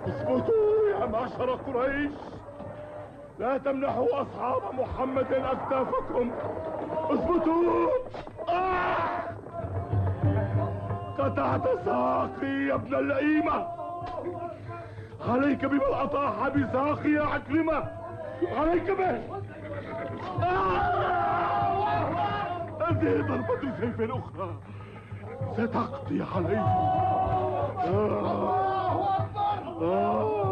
اثبتوا يا معشر قريش، لا تمنحوا أصحاب محمد أكتافكم. اثبتوا. قطعت ساقي يا ابن اللئيمة، عليك بمن أطاح بساقي يا عكرمة، عليك به. هذه ضربة سيف أخرى ستقضي عليكم.